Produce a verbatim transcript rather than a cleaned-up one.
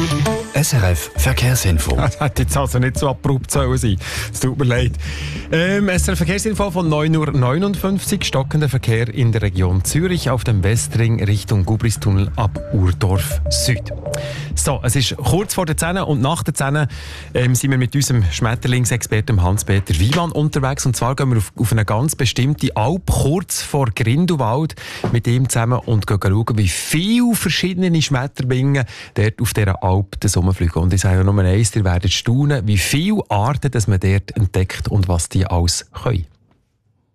S R F Verkehrsinfo. Das hätte jetzt also nicht so abrupt sein sollen. Es tut mir leid. Ähm, S R F Verkehrsinfo von neun Uhr neunundfünfzig. Stockender Verkehr in der Region Zürich auf dem Westring Richtung Gubristunnel ab Urdorf Süd. So, es ist kurz vor der zehn und nach der zehn ähm, sind wir mit unserem Schmetterlingsexperten Hans-Peter Wiemann unterwegs. Und zwar gehen wir auf, auf eine ganz bestimmte Alp kurz vor Grindelwald mit ihm zusammen und gehen schauen, wie viele verschiedene Schmetterlinge dort auf dieser Alp den Sommer fliegen. Und ich sage ja nur eins, ihr werdet staunen, wie viele Arten dass man dort entdeckt und was die alles können.